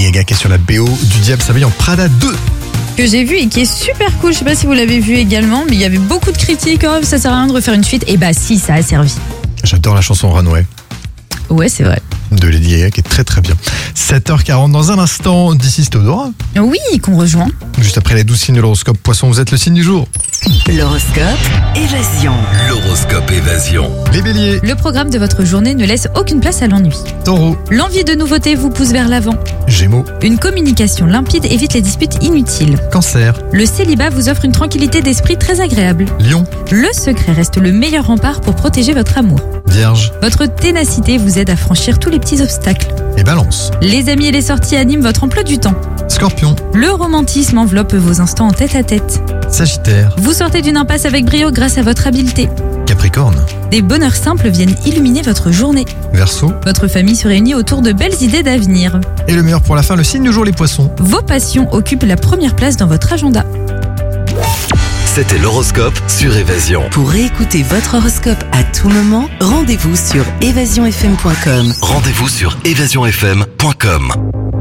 Gaga qui est sur la BO du Diable s'habille en Prada 2. Que j'ai vu et qui est super cool. Je sais pas si vous l'avez vu également, mais il y avait beaucoup de critiques. Oh, ça sert à rien de refaire une suite. Et bah si, ça a servi. J'adore la chanson Runway Ouais, c'est vrai. de Lady Gaga qui est très très bien. 7h40 dans un instant, d'ici Théodora. Oui, qu'on rejoint. Juste après les 12 signes de l'horoscope Poisson, vous êtes le signe du jour. L'horoscope Évasion. L'horoscope Évasion. Les béliers, Le programme de votre journée ne laisse aucune place à l'ennui. taureau, L'envie de nouveauté vous pousse vers l'avant. gémeaux, Une communication limpide évite les disputes inutiles. cancer, Le célibat vous offre une tranquillité d'esprit très agréable. lion, Le secret reste le meilleur rempart pour protéger votre amour. vierge Votre ténacité vous aide à franchir tous les petits obstacles. et balance. Les amis et les sorties animent votre emploi du temps. Scorpion, Le romantisme enveloppe vos instants en tête-à-tête. sagittaire, Vous sortez d'une impasse avec brio grâce à votre habileté. capricorne, Des bonheurs simples viennent illuminer votre journée. verseau. Votre famille se réunit autour de belles idées d'avenir. Et le meilleur pour la fin, le signe du jour, les poissons. Vos passions occupent la première place dans votre agenda. C'était l'horoscope sur Évasion. Pour réécouter votre horoscope à tout moment, rendez-vous sur évasionfm.com. Rendez-vous sur évasionfm.com.